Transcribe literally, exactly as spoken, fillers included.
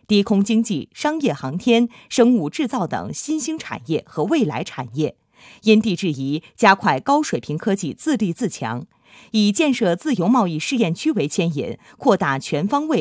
低空经济、商业航天、生物制造等新兴产业和未来产业，因地制宜加快高水平科技自立自强，以建设自由贸易试验区为牵引，扩大全方位